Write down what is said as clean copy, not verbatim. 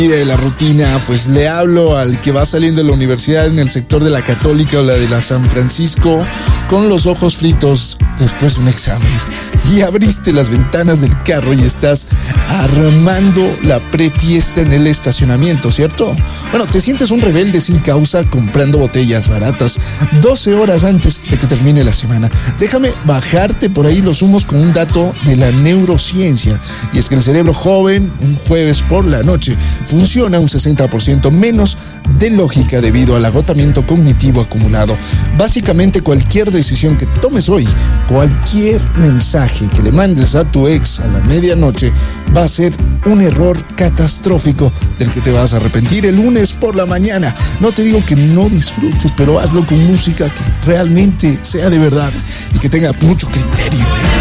De la rutina, pues le hablo al que va saliendo de la universidad en el sector de la Católica o la de la San Francisco con los ojos fritos después de un examen. Y abriste las ventanas del carro y estás armando la prefiesta en el estacionamiento, ¿cierto? Bueno, te sientes un rebelde sin causa comprando botellas baratas 12 horas antes de que termine la semana. Déjame bajarte por ahí los humos con un dato de la neurociencia. Y es que el cerebro joven, un jueves por la noche, funciona un 60% menos de lógica debido al agotamiento cognitivo acumulado. Básicamente cualquier decisión que tomes hoy, cualquier mensaje que le mandes a tu ex a la medianoche va a ser un error catastrófico del que te vas a arrepentir el lunes por la mañana. No te digo que no disfrutes, pero hazlo con música que realmente sea de verdad y que tenga mucho criterio.